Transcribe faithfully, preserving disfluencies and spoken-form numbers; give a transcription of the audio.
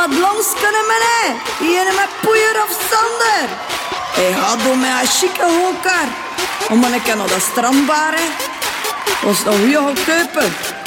wat langs kunnen meneer. Hier met poeier of zonder. Hij gaat door met een chique hoekar. Om een keer naar de strandbar, hè. Was nog wie gaan kopen.